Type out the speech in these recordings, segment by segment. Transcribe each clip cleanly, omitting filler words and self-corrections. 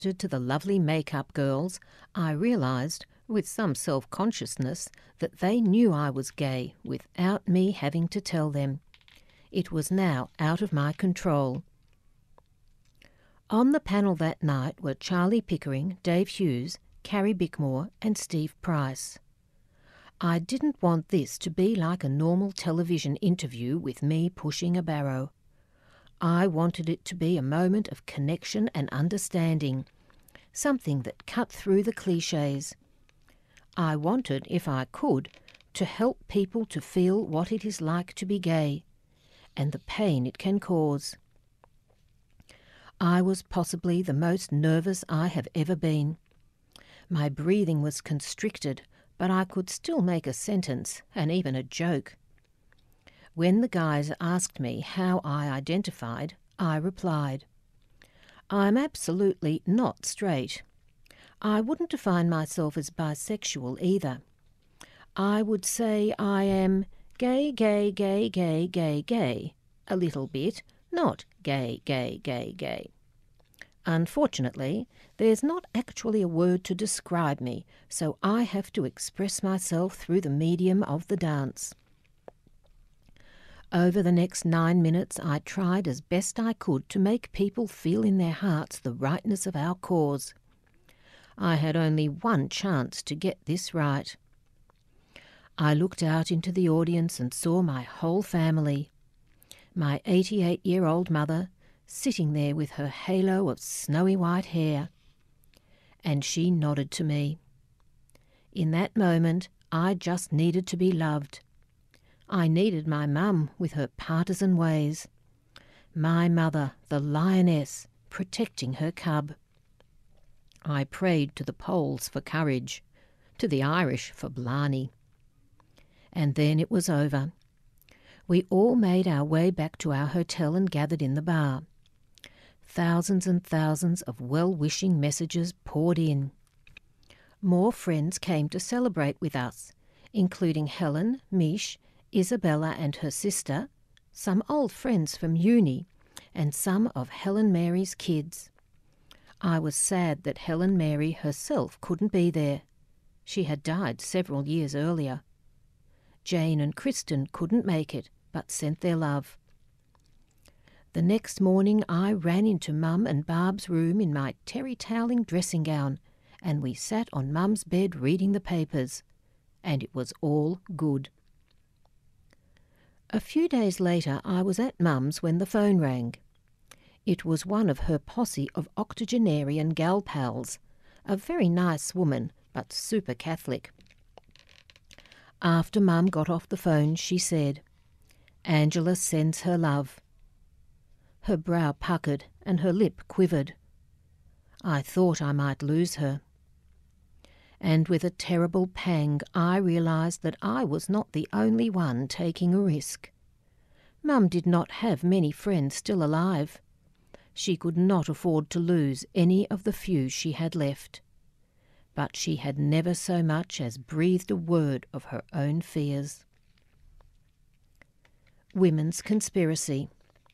To the lovely makeup girls, I realised, with some self-consciousness, that they knew I was gay without me having to tell them. It was now out of my control. On the panel that night were Charlie Pickering, Dave Hughes, Carrie Bickmore and Steve Price. I didn't want this to be like a normal television interview with me pushing a barrow. I wanted it to be a moment of connection and understanding, something that cut through the clichés. I wanted, if I could, to help people to feel what it is like to be gay, and the pain it can cause. I was possibly the most nervous I have ever been. My breathing was constricted, but I could still make a sentence and even a joke. When the guys asked me how I identified, I replied, "I'm absolutely not straight. I wouldn't define myself as bisexual either. I would say I am gay, gay, gay, gay, gay, gay, a little bit, not gay, gay, gay, gay." Unfortunately, there's not actually a word to describe me, so I have to express myself through the medium of the dance. Over the next 9 minutes, I tried as best I could to make people feel in their hearts the rightness of our cause. I had only one chance to get this right. I looked out into the audience and saw my whole family. My 88-year-old mother sitting there with her halo of snowy white hair. And she nodded to me. In that moment, I just needed to be loved. I needed my mum with her partisan ways. My mother, the lioness, protecting her cub. I prayed to the Poles for courage, to the Irish for blarney. And then it was over. We all made our way back to our hotel and gathered in the bar. Thousands and thousands of well-wishing messages poured in. More friends came to celebrate with us, including Helen, Mish, Isabella and her sister, some old friends from uni, and some of Helen Mary's kids. I was sad that Helen Mary herself couldn't be there. She had died several years earlier. Jane and Kristen couldn't make it, but sent their love. The next morning I ran into Mum and Barb's room in my terry-toweling dressing gown, and we sat on Mum's bed reading the papers, and it was all good. A few days later I was at Mum's when the phone rang. It was one of her posse of octogenarian gal pals, a very nice woman, but super Catholic. After Mum got off the phone, she said, "Angela sends her love." Her brow puckered and her lip quivered. I thought I might lose her. And with a terrible pang I realised that I was not the only one taking a risk. Mum did not have many friends still alive. She could not afford to lose any of the few she had left. But she had never so much as breathed a word of her own fears. Women's conspiracy.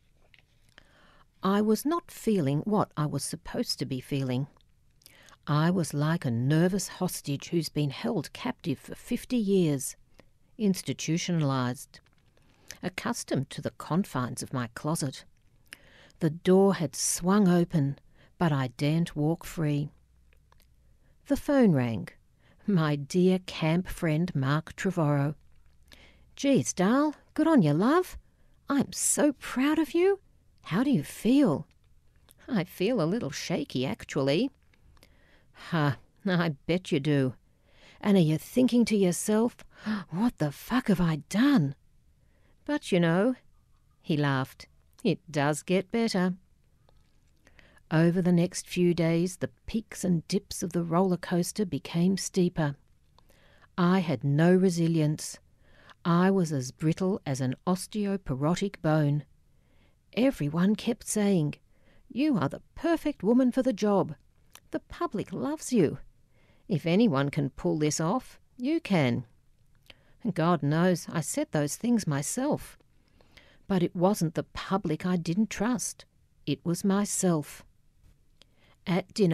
I was not feeling what I was supposed to be feeling. I was like a nervous hostage who's been held captive for 50 years, institutionalised, accustomed to the confines of my closet. The door had swung open, but I daren't walk free. The phone rang. My dear camp friend Mark Trevorrow. "Geez, Dal, good on you, love. I'm so proud of you. How do you feel?" "I feel a little shaky, actually." "Ha, I bet you do. And are you thinking to yourself, what the fuck have I done?" "But you know," he laughed, "it does get better." Over the next few days, the peaks and dips of the roller coaster became steeper. I had no resilience. I was as brittle as an osteoporotic bone. Everyone kept saying, "You are the perfect woman for the job. The public loves you. If anyone can pull this off, you can." God knows I said those things myself. But it wasn't the public I didn't trust. It was myself. At dinner,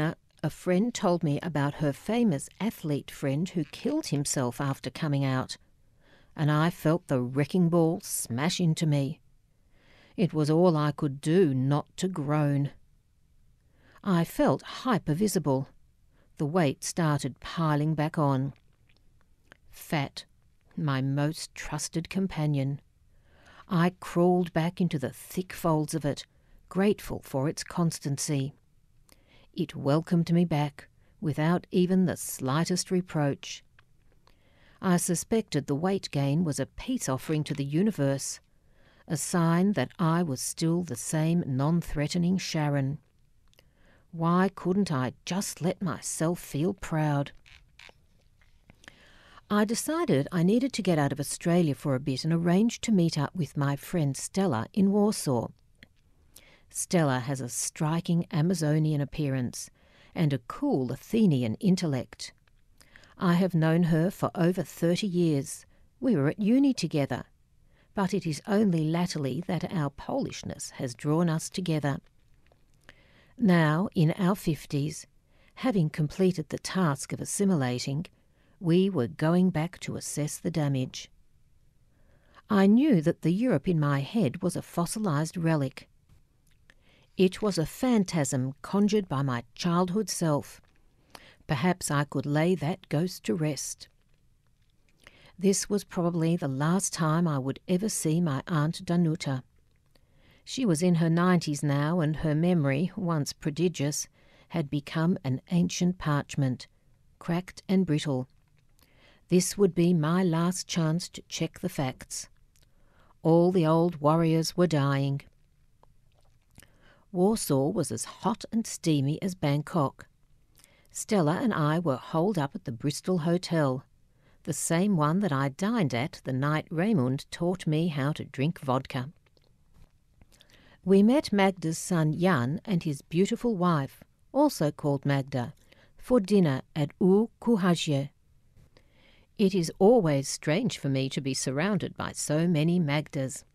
a friend told me about her famous athlete friend who killed himself after coming out, and I felt the wrecking ball smash into me. It was all I could do not to groan. I felt hypervisible. The weight started piling back on. Fat, my most trusted companion. I crawled back into the thick folds of it, grateful for its constancy. It welcomed me back, without even the slightest reproach. I suspected the weight gain was a peace offering to the universe, a sign that I was still the same non-threatening Sharon. Why couldn't I just let myself feel proud? I decided I needed to get out of Australia for a bit and arranged to meet up with my friend Stella in Warsaw. Stella has a striking Amazonian appearance and a cool Athenian intellect. I have known her for over 30 years. We were at uni together, but it is only latterly that our Polishness has drawn us together. Now, in our 50s, having completed the task of assimilating, we were going back to assess the damage. I knew that the Europe in my head was a fossilized relic. It was a phantasm conjured by my childhood self. Perhaps I could lay that ghost to rest. This was probably the last time I would ever see my Aunt Danuta. She was in her 90s now, and her memory, once prodigious, had become an ancient parchment, cracked and brittle. This would be my last chance to check the facts. All the old warriors were dying. Warsaw was as hot and steamy as Bangkok. Stella and I were holed up at the Bristol Hotel, the same one that I dined at the night Raymond taught me how to drink vodka. We met Magda's son Jan and his beautiful wife, also called Magda, for dinner at U Kuhajie. It is always strange for me to be surrounded by so many Magdas.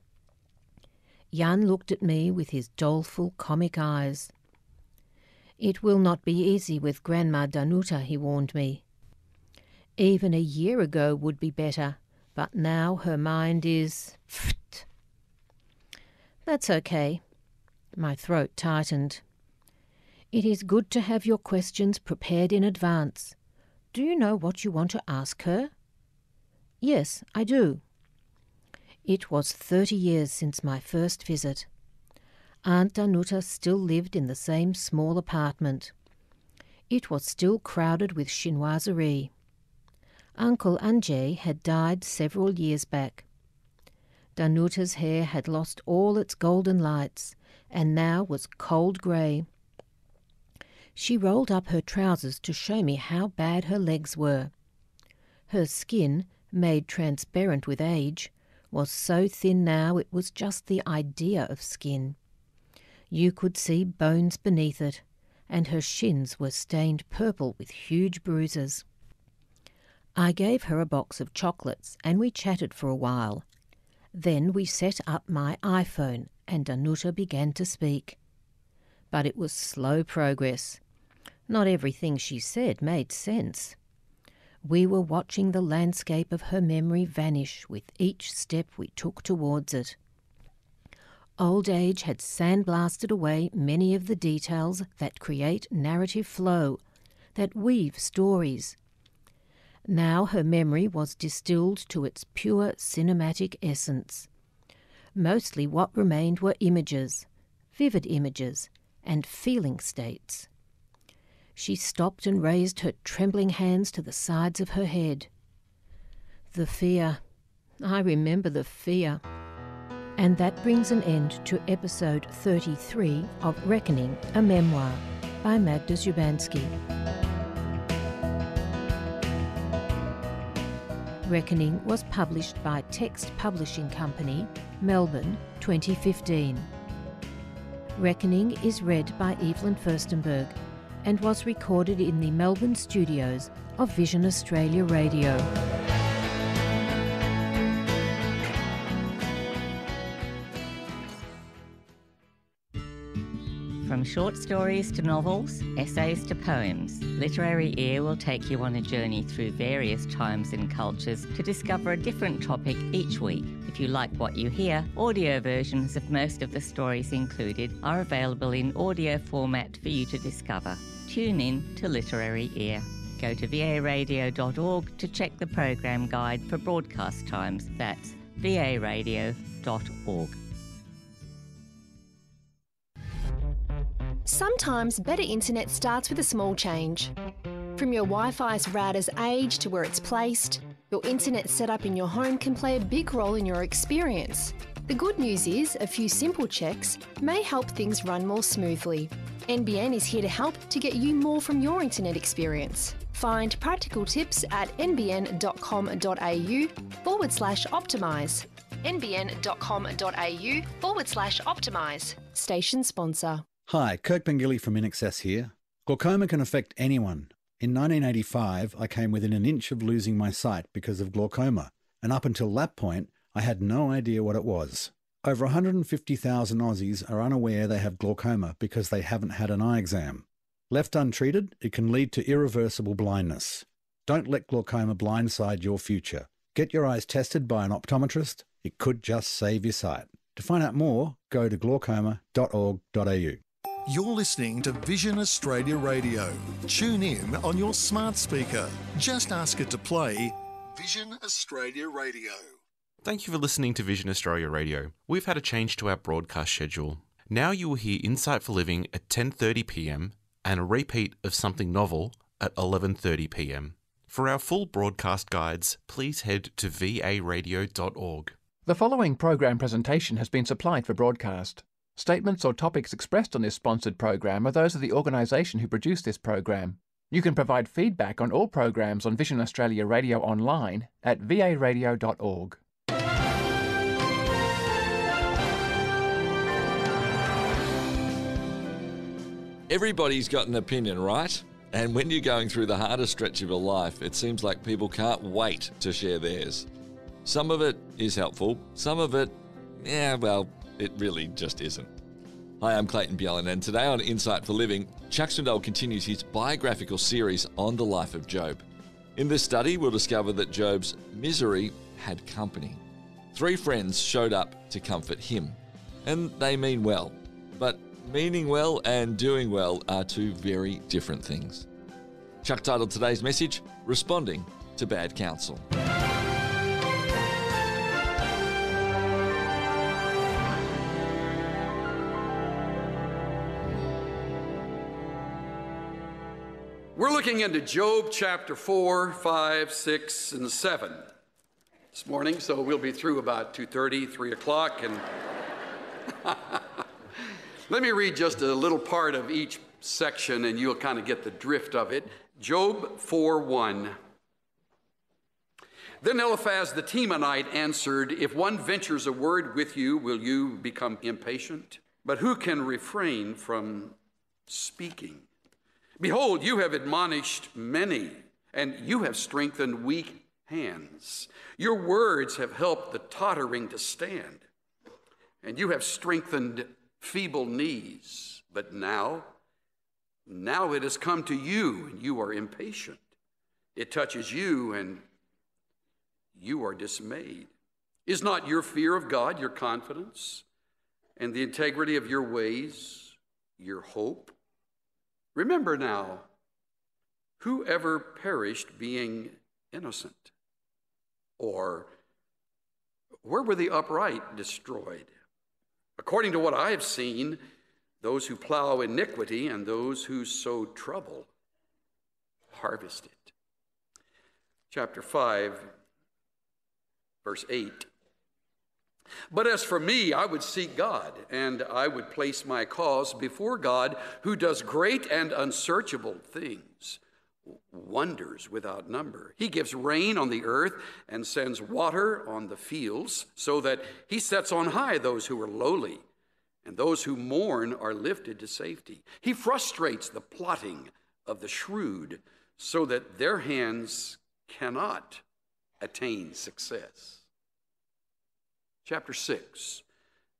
Jan looked at me with his doleful, comic eyes. "It will not be easy with Grandma Danuta," he warned me. "Even a year ago would be better, but now her mind is... pfft." "That's okay." My throat tightened. "It is good to have your questions prepared in advance. Do you know what you want to ask her?" "Yes, I do." It was 30 years since my first visit. Aunt Danuta still lived in the same small apartment. It was still crowded with chinoiserie. Uncle Anjay had died several years back. Danuta's hair had lost all its golden lights and now was cold grey. She rolled up her trousers to show me how bad her legs were. Her skin, made transparent with age, was so thin now it was just the idea of skin. You could see bones beneath it, and her shins were stained purple with huge bruises. I gave her a box of chocolates and we chatted for a while. Then we set up my iPhone and Danuta began to speak. But it was slow progress. Not everything she said made sense. We were watching the landscape of her memory vanish with each step we took towards it. Old age had sandblasted away many of the details that create narrative flow, that weave stories. Now her memory was distilled to its pure cinematic essence. Mostly what remained were images, vivid images, and feeling states. She stopped and raised her trembling hands to the sides of her head. The fear. I remember the fear. And that brings an end to episode 33 of Reckoning, a Memoir by Magda Szubanski. Reckoning was published by Text Publishing Company, Melbourne, 2015. Reckoning is read by Evelyn Furstenberg and was recorded in the Melbourne studios of Vision Australia Radio. From From short stories to novels, essays to poems, Literary Ear will take you on a journey through various times and cultures to discover a different topic each week. If you like what you hear, audio versions of most of the stories included are available in audio format for you to discover. Tune in to Literary Ear. Go to varadio.org to check the program guide for broadcast times. That's varadio.org. Sometimes better internet starts with a small change. From your Wi-Fi's router's age to where it's placed, your internet setup in your home can play a big role in your experience. The good news is a few simple checks may help things run more smoothly. NBN is here to help to get you more from your internet experience. Find practical tips at nbn.com.au/optimise. nbn.com.au/optimise. Station sponsor. Hi, Kirk Pengilly from InAccess here. Glaucoma can affect anyone. In 1985, I came within an inch of losing my sight because of glaucoma, and up until that point, I had no idea what it was. Over 150,000 Aussies are unaware they have glaucoma because they haven't had an eye exam. Left untreated, it can lead to irreversible blindness. Don't let glaucoma blindside your future. Get your eyes tested by an optometrist. It could just save your sight. To find out more, go to glaucoma.org.au. You're listening to Vision Australia Radio. Tune in on your smart speaker. Just ask it to play Vision Australia Radio. Thank you for listening to Vision Australia Radio. We've had a change to our broadcast schedule. Now you will hear Insight for Living at 10:30pm and a repeat of Something Novel at 11:30pm. For our full broadcast guides, please head to varadio.org. The following program presentation has been supplied for broadcast. Statements or topics expressed on this sponsored program are those of the organisation who produced this program. You can provide feedback on all programs on Vision Australia Radio online at varadio.org. Everybody's got an opinion, right? And when you're going through the hardest stretch of your life, it seems like people can't wait to share theirs. Some of it is helpful, some of it, it really just isn't. Hi, I'm Clayton Bjelland, and today on Insight for Living, Chuck Swindoll continues his biographical series on the life of Job. In this study, we'll discover that Job's misery had company. 3 friends showed up to comfort him, and they mean well. But meaning well and doing well are 2 very different things. Chuck titled today's message, Responding to Bad Counsel. We're looking into Job chapter 4, 5, 6, and 7 this morning, so we'll be through about 2:30, 3 o'clock. And let me read just a little part of each section, and you'll kind of get the drift of it. Job 4:1. Then Eliphaz the Temanite answered, "If one ventures a word with you, will you become impatient? But who can refrain from speaking? Behold, you have admonished many, and you have strengthened weak hands. Your words have helped the tottering to stand, and you have strengthened feeble knees. But now it has come to you, and you are impatient. It touches you, and you are dismayed. Is not your fear of God your confidence, and the integrity of your ways your hope? Remember now, whoever perished being innocent? Or where were the upright destroyed? According to what I have seen, those who plow iniquity and those who sow trouble harvest it." Chapter 5, verse 8. "But as for me, I would seek God, and I would place my cause before God, who does great and unsearchable things, wonders without number. He gives rain on the earth and sends water on the fields, so that he sets on high those who are lowly, and those who mourn are lifted to safety. He frustrates the plotting of the shrewd, so that their hands cannot attain success." Chapter 6,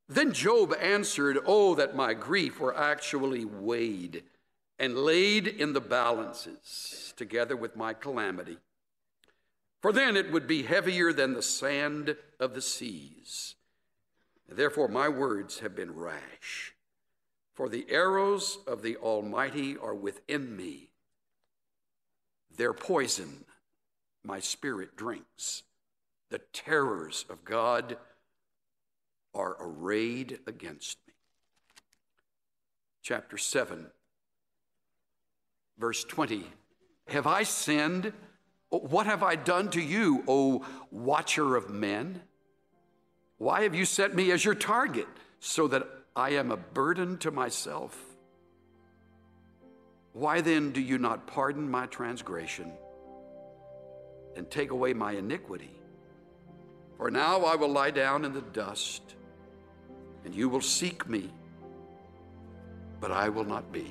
Then Job answered, "Oh, that my grief were actually weighed and laid in the balances together with my calamity. For then it would be heavier than the sand of the seas. Therefore my words have been rash, for the arrows of the Almighty are within me. Their poison my spirit drinks. The terrors of God are arrayed against me." Chapter 7, verse 20. "Have I sinned? What have I done to you, O watcher of men? Why have you set me as your target, so that I am a burden to myself? Why then do you not pardon my transgression and take away my iniquity? For now I will lie down in the dust, and you will seek me, but I will not be."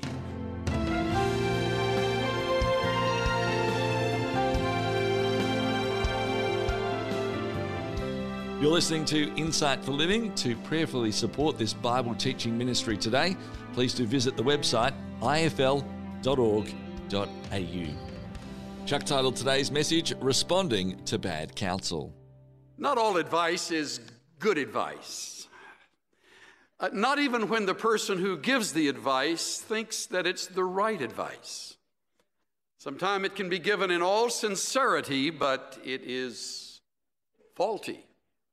You're listening to Insight for Living. To prayerfully support this Bible teaching ministry today, please do visit the website ifl.org.au. Chuck titled today's message, "Responding to Bad Counsel." Not all advice is good advice. Not even when the person who gives the advice thinks that it's the right advice. Sometimes it can be given in all sincerity, but it is faulty.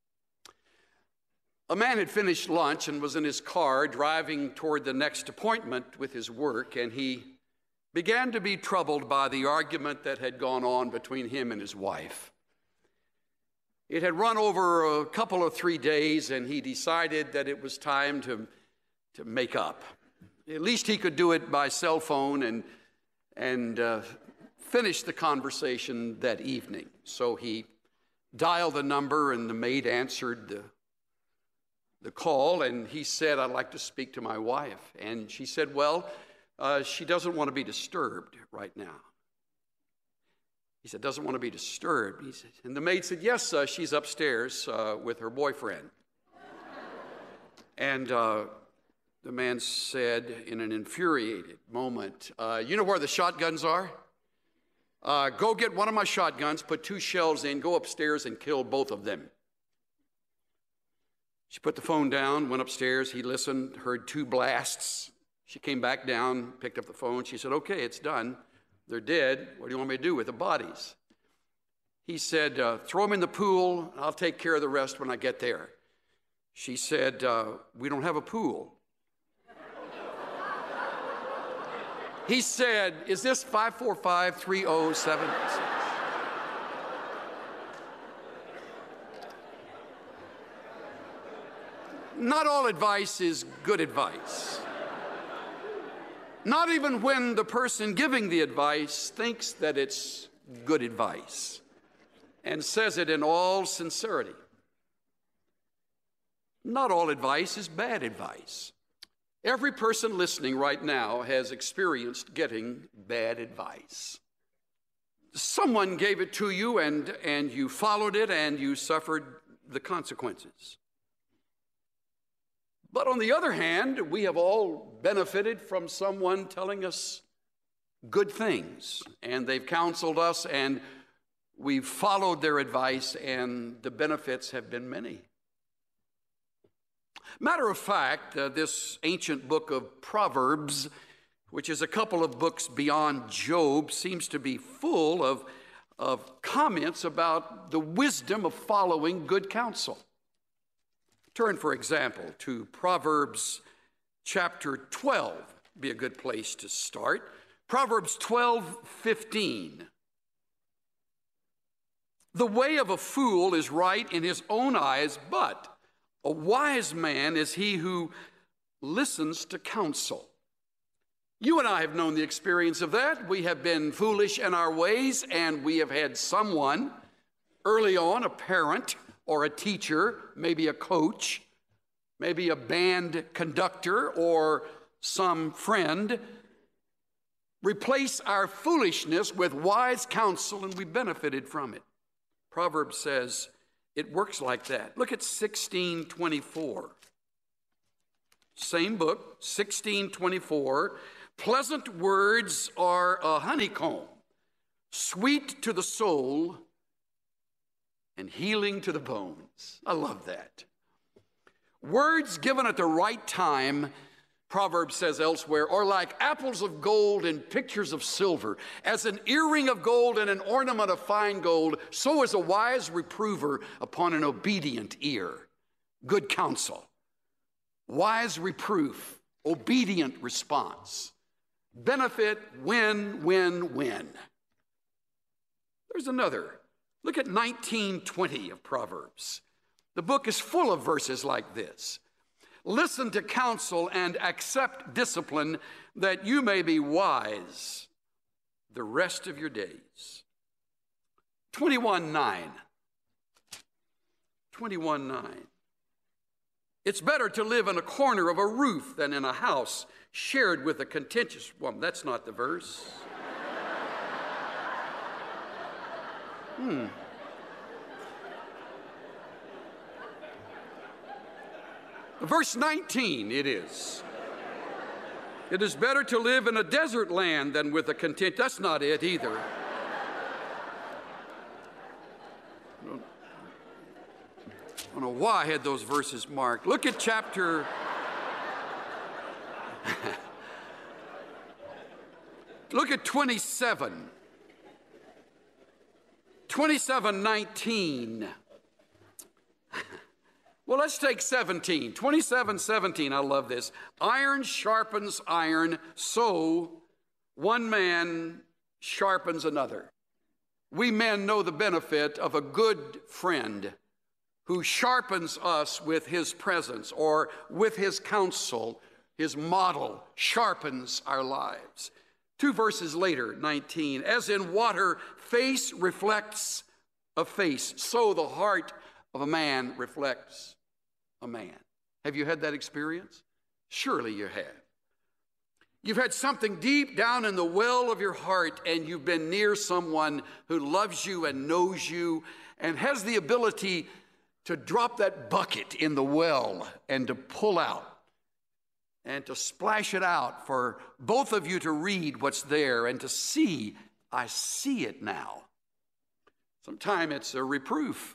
A man had finished lunch and was in his car driving toward the next appointment with his work, and he began to be troubled by the argument that had gone on between him and his wife. It had run over a couple of 3 days, and he decided that it was time to make up. At least he could do it by cell phone and finish the conversation that evening. So he dialed the number, and the maid answered the call, and he said, "I'd like to speak to my wife." And she said, "Well, she doesn't want to be disturbed right now." He said, "Doesn't want to be disturbed?" He said, and the maid said, "Yes, she's upstairs with her boyfriend." And the man said in an infuriated moment, "You know where the shotguns are? Go get one of my shotguns, put 2 shells in, go upstairs and kill both of them." She put the phone down, went upstairs. He listened, heard 2 blasts. She came back down, picked up the phone. She said, "Okay, it's done. They're dead. What do you want me to do with the bodies?" He said, "Throw them in the pool. I'll take care of the rest when I get there." She said, "We don't have a pool." He said, "Is this 545-3076? Not all advice is good advice. Not even when the person giving the advice thinks that it's good advice and says it in all sincerity. Not all advice is bad advice. Every person listening right now has experienced getting bad advice. Someone gave it to you and you followed it and you suffered the consequences. But on the other hand, we have all benefited from someone telling us good things, and they've counseled us, and we've followed their advice, and the benefits have been many. Matter of fact, this ancient book of Proverbs, which is a couple of books beyond Job, seems to be full of comments about the wisdom of following good counsel. Turn, for example, to Proverbs chapter 12. Be a good place to start. Proverbs 12:15. "The way of a fool is right in his own eyes, but a wise man is he who listens to counsel." You and I have known the experience of that. We have been foolish in our ways, and we have had someone early on, a parent or a teacher, maybe a coach, maybe a band conductor or some friend, replace our foolishness with wise counsel, and we benefited from it. Proverbs says it works like that. Look at 16:24. same book, 1624. Pleasant words are a honeycomb, sweet to the soul and healing to the bones. I love that. Words given at the right time, Proverbs says elsewhere, are like apples of gold and pictures of silver. As an earring of gold and an ornament of fine gold, so is a wise reprover upon an obedient ear. Good counsel, wise reproof, obedient response. Benefit, win, win, win. There's another. Look at 19:20 of Proverbs. The book is full of verses like this. Listen to counsel and accept discipline, that you may be wise the rest of your days. 21:9. 21:9. It's better to live in a corner of a roof than in a house shared with a contentious woman. That's not the verse. Verse 19, it is. It is better to live in a desert land than with a content. That's not it either. I don't know why I had those verses marked. Look at chapter... Look at 27. 27:19. Well, let's take 17. 27:17, I love this. Iron sharpens iron, so one man sharpens another. We men know the benefit of a good friend who sharpens us with his presence or with his counsel. His model sharpens our lives. 2 verses later, 19. As in water, face reflects a face, so the heart of a man reflects a man. Have you had that experience? Surely you have. You've had something deep down in the well of your heart, and you've been near someone who loves you and knows you and has the ability to drop that bucket in the well and to pull out and to splash it out for both of you to read what's there and to see, I see it now. Sometimes it's a reproof.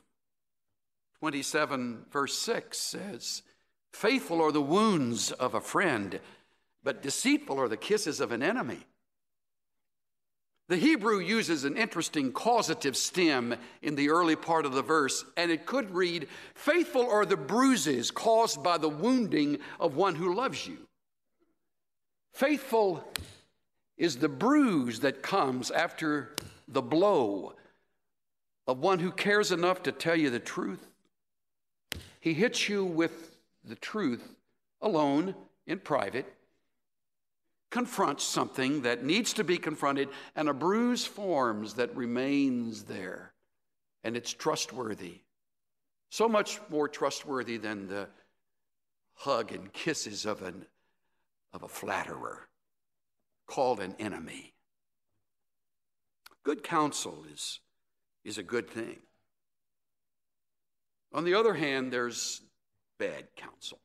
27 verse 6 says, faithful are the wounds of a friend, but deceitful are the kisses of an enemy. The Hebrew uses an interesting causative stem in the early part of the verse, and it could read, faithful are the bruises caused by the wounding of one who loves you. Faithful is the bruise that comes after the blow of one who cares enough to tell you the truth. He hits you with the truth alone, in private, confronts something that needs to be confronted, and a bruise forms that remains there, and it's trustworthy. So much more trustworthy than the hug and kisses of a flatterer called an enemy. Good counsel is a good thing. On the other hand, there's bad counsel.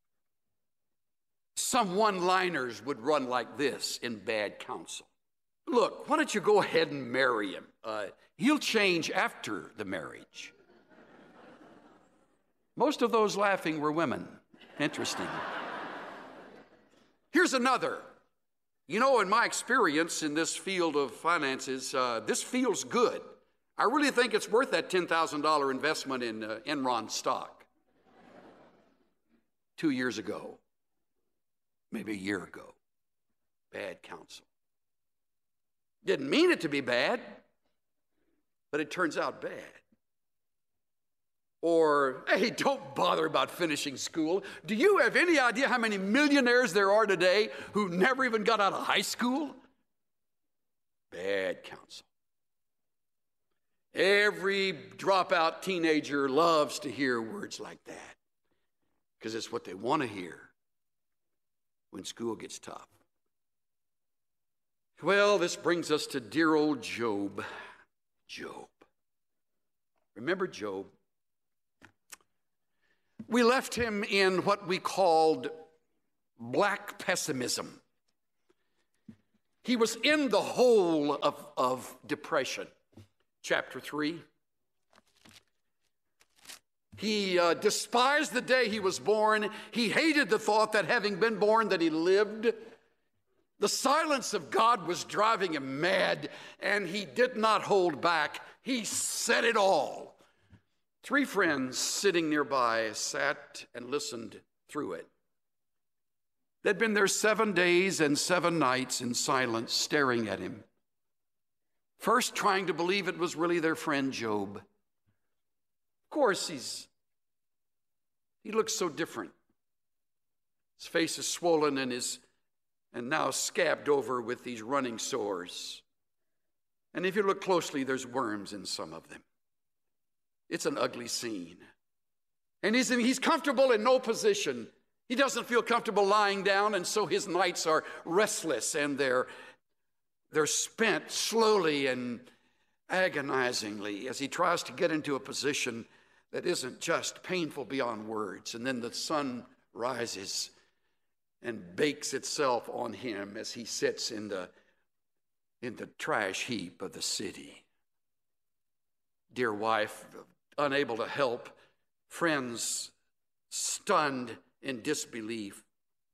Some one-liners would run like this in bad counsel. Look, why don't you go ahead and marry him? He'll change after the marriage. Most of those laughing were women. Interesting. Here's another. You know, in my experience in this field of finances, this feels good. I really think it's worth that $10,000 investment in Enron stock 2 years ago, maybe a year ago. Bad counsel. Didn't mean it to be bad, but it turns out bad. Or, hey, don't bother about finishing school. Do you have any idea how many millionaires there are today who never even got out of high school? Bad counsel. Every dropout teenager loves to hear words like that because it's what they want to hear when school gets tough. Well, this brings us to dear old Job. Job. Remember Job? We left him in what we called black pessimism. He was in the hole of depression. Chapter 3. He despised the day he was born. He hated the thought that having been born that he lived. The silence of God was driving him mad, and he did not hold back. He said it all. 3 friends sitting nearby sat and listened through it. They'd been there 7 days and 7 nights in silence, staring at him. First, trying to believe it was really their friend Job. Of course, he looks so different. His face is swollen and now scabbed over with these running sores. And if you look closely, there's worms in some of them. It's an ugly scene. And he's comfortable in no position. He doesn't feel comfortable lying down, and so his nights are restless, and they're spent slowly and agonizingly as he tries to get into a position that isn't just painful beyond words. And then the sun rises and bakes itself on him as he sits in the trash heap of the city. Dear wife, unable to help, friends stunned in disbelief.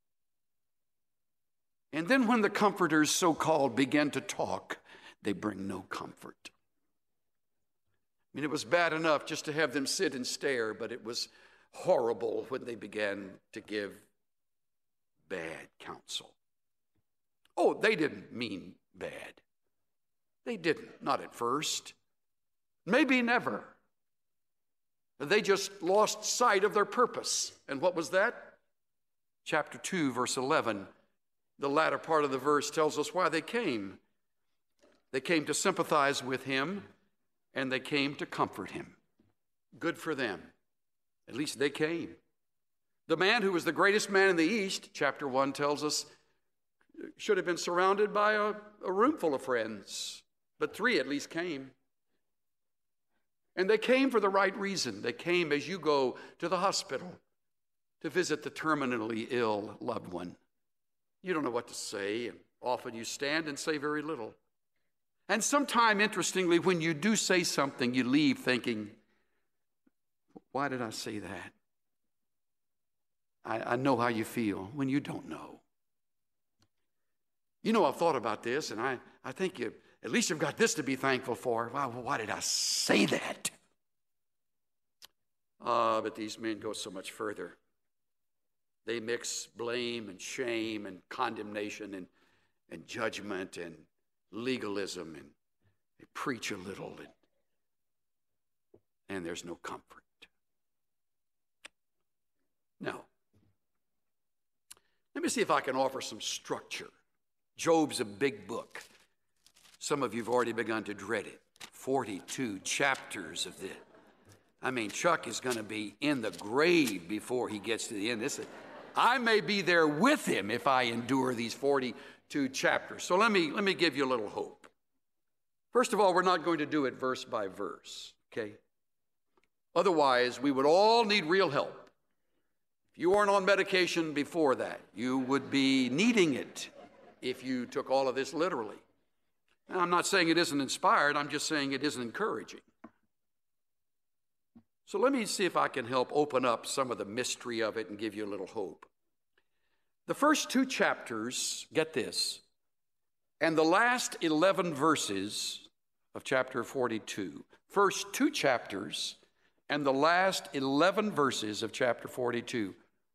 And then when the comforters, so-called, begin to talk, they bring no comfort. I mean, it was bad enough just to have them sit and stare, but it was horrible when they began to give bad counsel. Oh, they didn't mean bad. They didn't, not at first. Maybe never. They just lost sight of their purpose. And what was that? Chapter 2, verse 11. The latter part of the verse tells us why they came. They came to sympathize with him, and they came to comfort him. Good for them. At least they came. The man who was the greatest man in the East, chapter 1 tells us, should have been surrounded by a room full of friends, but 3 at least came. And they came for the right reason. They came as you go to the hospital to visit the terminally ill loved one. You don't know what to say, and often you stand and say very little. And sometime, interestingly, when you do say something, you leave thinking, why did I say that? I know how you feel when you don't know. You know, I've thought about this, and I think at least you've got this to be thankful for. Why did I say that? But these men go so much further. They mix blame and shame and condemnation and judgment and legalism, and they preach a little, and there's no comfort. Now, let me see if I can offer some structure. Job's a big book. Some of you have already begun to dread it. 42 chapters of this. I mean, Chuck is going to be in the grave before he gets to the end. I may be there with him if I endure these 42 chapters. So let me give you a little hope. First of all, we're not going to do it verse by verse, okay? Otherwise, we would all need real help. If you weren't on medication before that, you would be needing it if you took all of this literally. Now, I'm not saying it isn't inspired. I'm just saying it isn't encouraging. So let me see if I can help open up some of the mystery of it and give you a little hope. The first 2 chapters, get this, and the last 11 verses of chapter 42. First 2 chapters and the last 11 verses of chapter 42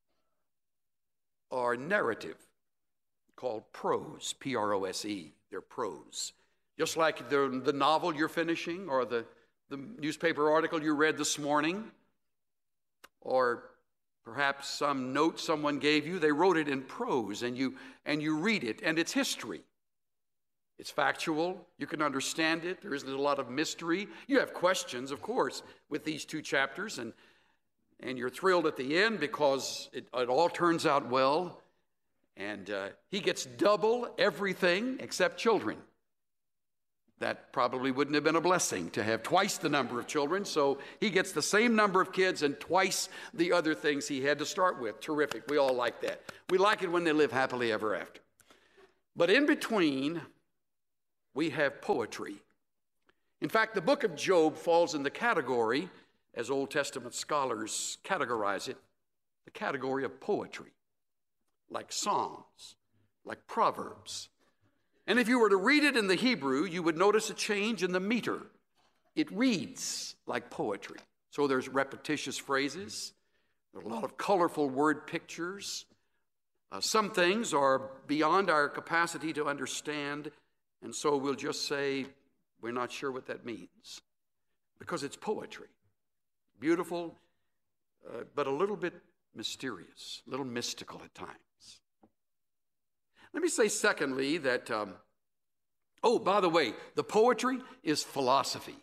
are narrative, called prose, P-R-O-S-E. They're prose. Just like the novel you're finishing, or the newspaper article you read this morning, or perhaps some note someone gave you. They wrote it in prose, and you read it, and it's history. It's factual. You can understand it. There isn't a lot of mystery. You have questions, of course, with these 2 chapters, and you're thrilled at the end because it all turns out well. And he gets double everything except children. That probably wouldn't have been a blessing to have twice the number of children, so he gets the same number of kids and twice the other things he had to start with. Terrific. We all like that. We like it when they live happily ever after. But in between, we have poetry. In fact, the book of Job falls in the category, as Old Testament scholars categorize it, the category of poetry, like Psalms, like Proverbs. And if you were to read it in the Hebrew, you would notice a change in the meter. It reads like poetry. So there's repetitious phrases, there's a lot of colorful word pictures. Some things are beyond our capacity to understand, and so we'll just say, we're not sure what that means, because it's poetry. Beautiful, but a little bit mysterious, a little mystical at times. Let me say, secondly, that, by the way, the poetry is philosophy.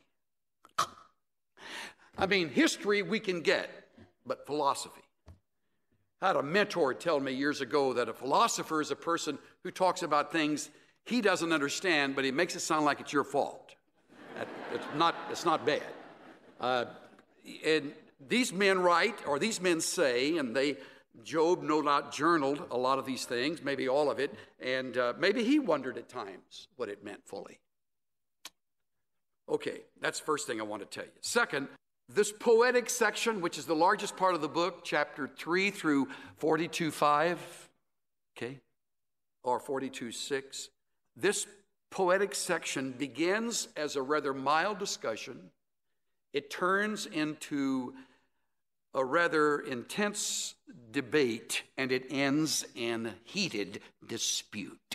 I mean, history we can get, but philosophy. I had a mentor tell me years ago that a philosopher is a person who talks about things he doesn't understand, but he makes it sound like it's your fault. It's not bad. And these men write, or these men say, and Job no doubt journaled a lot of these things, maybe all of it, and maybe he wondered at times what it meant fully. Okay, that's the first thing I want to tell you. Second, this poetic section, which is the largest part of the book, chapter 3 through 42:5, okay, or 42:6, this poetic section begins as a rather mild discussion. It turns into a rather intense debate, and it ends in heated dispute.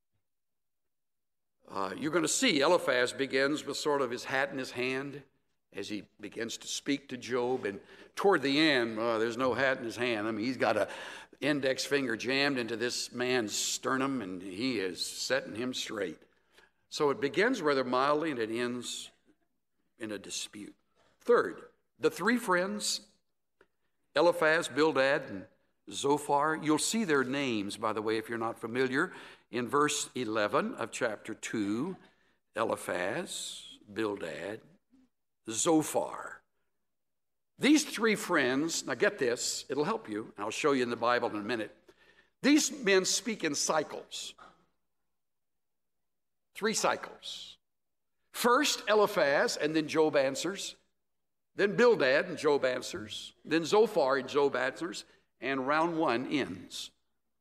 You're going to see Eliphaz begins with sort of his hat in his hand as he begins to speak to Job, and toward the end, there's no hat in his hand. I mean, he's got an index finger jammed into this man's sternum, and he is setting him straight. So it begins rather mildly, and it ends in a dispute. Third, the three friends, Eliphaz, Bildad, and Zophar. You'll see their names, by the way, if you're not familiar, in verse 11 of chapter 2. Eliphaz, Bildad, Zophar. These three friends, now get this, it'll help you, and I'll show you in the Bible in a minute. These men speak in cycles. 3 cycles. First, Eliphaz, and then Job answers. Then Bildad, and Job answers. Then Zophar, and Job answers. And round 1 ends.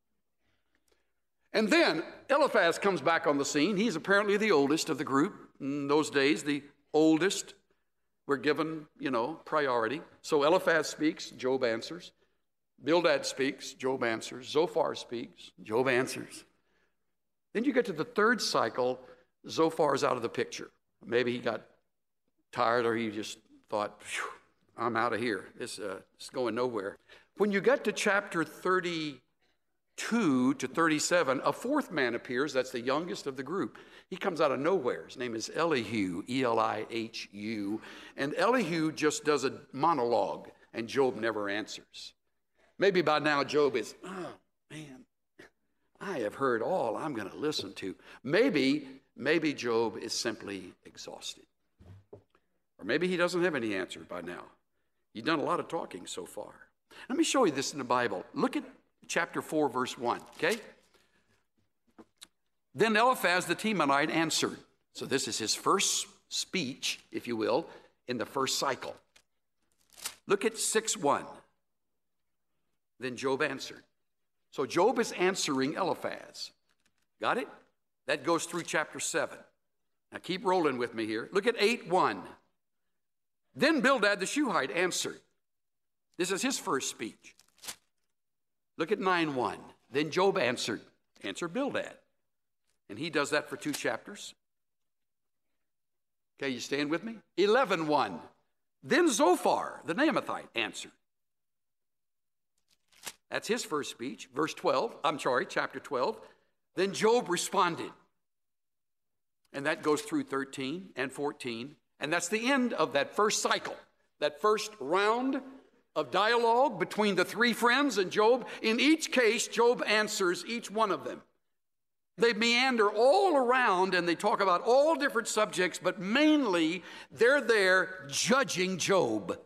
And then Eliphaz comes back on the scene. He's apparently the oldest of the group. In those days, the oldest were given, priority. So Eliphaz speaks, Job answers. Bildad speaks, Job answers. Zophar speaks, Job answers. Then you get to the third cycle, Zophar's out of the picture. Maybe he got tired, or he just thought, I'm out of here. It's going nowhere. When you get to chapter 32 to 37, a fourth man appears. That's the youngest of the group. He comes out of nowhere. His name is Elihu, Elihu. And Elihu just does a monologue, and Job never answers. Maybe by now Job is, oh, man, I have heard all I'm going to listen to. Maybe Job is simply exhausted. Or maybe he doesn't have any answer by now. You've done a lot of talking so far. Let me show you this in the Bible. Look at chapter 4, verse 1, okay? Then Eliphaz the Temanite answered. So this is his first speech, if you will, in the first cycle. Look at 6:1. Then Job answered. So Job is answering Eliphaz. Got it? That goes through chapter 7. Now keep rolling with me here. Look at 8:1. Then Bildad the Shuhite answered. This is his first speech. Look at 9:1. Then Job answered. Answer Bildad. And he does that for 2 chapters. Okay, you staying with me? 11:1. Then Zophar the Naamathite answered. That's his first speech. Chapter 12. Then Job responded. And that goes through 13 and 14. And that's the end of that first cycle, that first round of dialogue between the three friends and Job. In each case, Job answers each one of them. They meander all around and they talk about all different subjects, but mainly they're there judging Job.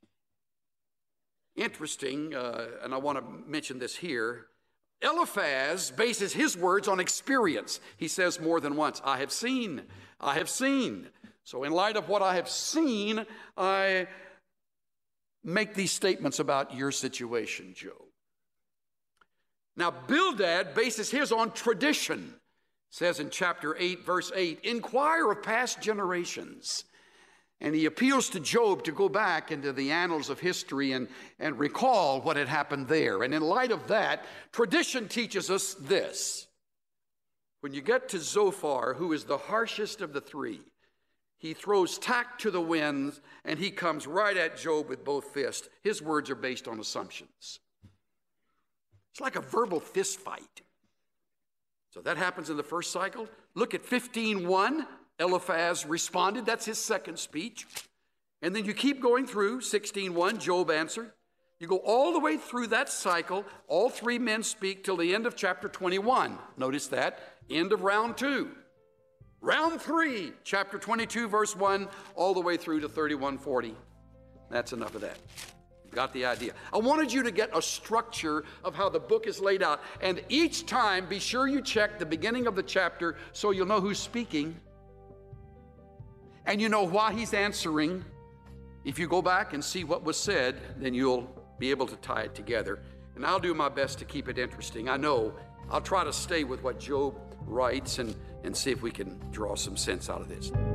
Interesting, and I want to mention this here. Eliphaz bases his words on experience. He says more than once, I have seen, I have seen. So in light of what I have seen, I make these statements about your situation, Job. Now, Bildad bases his on tradition. It says in chapter 8, verse 8, inquire of past generations. And he appeals to Job to go back into the annals of history and recall what had happened there. And in light of that, tradition teaches us this. When you get to Zophar, who is the harshest of the three, he throws tact to the winds and he comes right at Job with both fists. His words are based on assumptions. It's like a verbal fist fight. So that happens in the first cycle. Look at 15:1. Eliphaz responded. That's his second speech. And then you keep going through 16:1. Job answered. You go all the way through that cycle. All three men speak till the end of chapter 21. Notice that. End of round 2. Round 3, chapter 22, verse 1, all the way through to 31:40. That's enough of that. Got the idea. I wanted you to get a structure of how the book is laid out. And each time, be sure you check the beginning of the chapter so you'll know who's speaking. And you know why he's answering. If you go back and see what was said, then you'll be able to tie it together. And I'll do my best to keep it interesting. I know I'll try to stay with what Job writes and see if we can draw some sense out of this.